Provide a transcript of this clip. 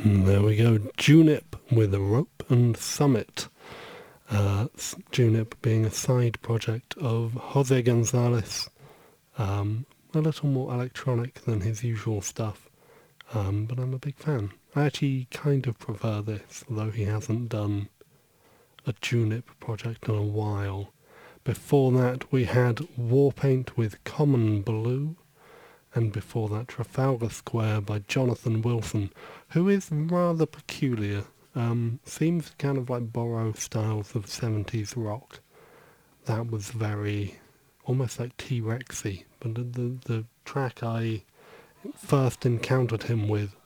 There we go. Junip with a Rope and Summit. Junip being a side project of Jose Gonzalez. A little more electronic than his usual stuff, but I'm a big fan. I actually kind of prefer this, although he hasn't done a Junip project in a while. Before that we had Warpaint with Common Blue, and before that Trafalgar Square by Jonathan Wilson, who is rather peculiar. Seems kind of like borrow styles of 70s rock. That was very, almost like T-Rexy, but the track I first encountered him with